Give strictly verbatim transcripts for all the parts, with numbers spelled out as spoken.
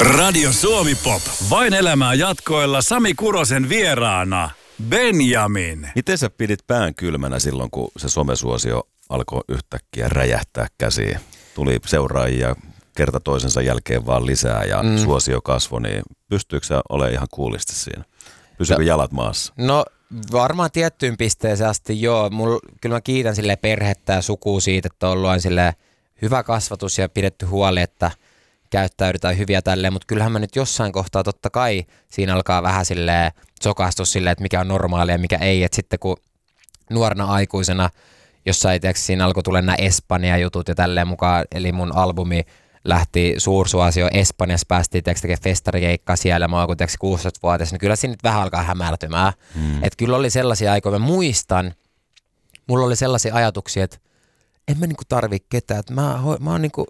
Radio Suomi Pop. Vain elämää jatkoilla Sami Kurosen vieraana Benjamin. Miten sä pidit pään kylmänä silloin, kun se somesuosio alkoi yhtäkkiä räjähtää käsiin? Tuli seuraajia kerta toisensa jälkeen vaan lisää ja mm. suosio kasvoi, niin pystyykö sä olemaan ihan kuulisti siinä? Pysyykö no, jalat maassa? No varmaan tiettyyn pisteeseen asti joo. Mul, kyllä mä kiitän sille perhettä ja sukua siitä, että on ollut aina hyvä kasvatus ja pidetty huoli, että käyttäydytään hyviä tälleen, mutta kyllähän mä nyt jossain kohtaa totta kai siinä alkaa vähän silleen sokastus silleen, että mikä on normaalia ja mikä ei, että sitten kun nuorena aikuisena jossain tiiäks, siinä alkoi tulla nämä Espanja-jutut ja tälleen mukaan, eli mun albumi lähti suursuosio Espanjassa, päästiin tekemään festarikeikkaa siellä, mä oon kun kuusitoistavuotias, niin kyllä siinä nyt vähän alkaa hämärtymään. Mm. Että kyllä oli sellaisia aikoja, mä muistan, mulla oli sellaisia ajatuksia, että en mä niinku tarvii ketään, että mä, mä oon niinku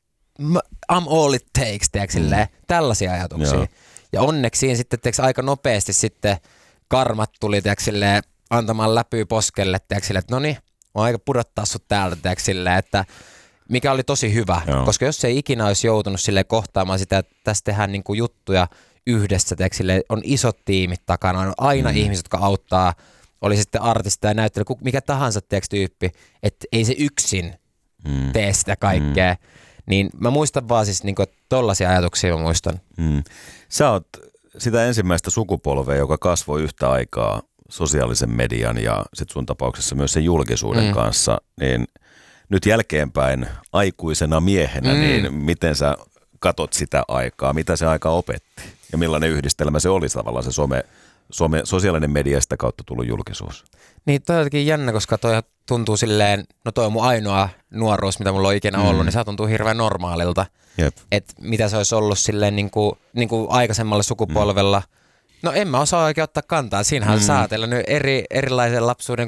I'm all it takes, tiedätkö, silleen, tällaisia ajatuksia. Joo. Ja onneksi siinä sitten tiedätkö, aika nopeasti sitten karmat tuli tiedätkö, silleen, antamaan läpyä poskelle, tiedätkö, silleen, että no niin, on aika pudottaa sut täältä, tiedätkö, silleen, että mikä oli tosi hyvä, Joo. koska jos ei ikinä olisi joutunut silleen kohtaamaan sitä, että tässä tehdään niinku juttuja yhdessä, tiedätkö, silleen, on isot tiimit takana, on aina mm. ihmiset, jotka auttaa, oli sitten artisti ja näyttelijä, mikä tahansa tiedätkö, tyyppi, että ei se yksin mm. tee sitä kaikkea. Mm. Niin mä muistan vaan siis niinku, tollaisia ajatuksia mä muistan. Mm. Sä oot sitä ensimmäistä sukupolvea, joka kasvoi yhtä aikaa sosiaalisen median ja sit sun tapauksessa myös sen julkisuuden mm. kanssa, niin nyt jälkeenpäin aikuisena miehenä, mm. niin miten sä katot sitä aikaa, mitä se aika opetti ja millainen yhdistelmä se oli tavallaan se some, some, sosiaalinen media ja sitä kautta tullut julkisuus? Niin toi on jotenkin jännä, koska toi tuntuu silleen, no toi on mun ainoa nuoruus, mitä mulla on ikinä ollut, mm. niin se tuntuu hirveän normaalilta. Että mitä se olisi ollut silleen niin kuin, niin kuin aikaisemmalle sukupolvella. Mm. No en mä osaa oikein ottaa kantaa. Siinähän mm. saa teillä nyt eri, erilaisen lapsuuden